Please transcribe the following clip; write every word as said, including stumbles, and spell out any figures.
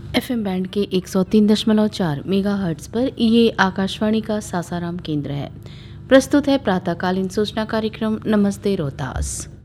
FM band के एक सौ तीन दशमलव चार मेगाहर्ट्ज पर ये आकाशवाणी का सासाराम केंद्र है। प्रस्तुत है प्रातःकालीन सूचना कार्यक्रम नमस्ते रोहतास।